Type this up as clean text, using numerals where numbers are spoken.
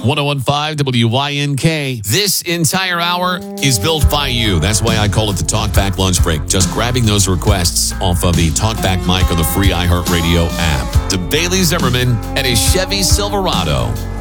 1015 WYNK. This entire hour is built by you. That's why I call it the Talkback Lunch Break. Just grabbing those requests off of the Talkback mic on the free iHeartRadio app. To Bailey Zimmerman and his Chevy Silverado.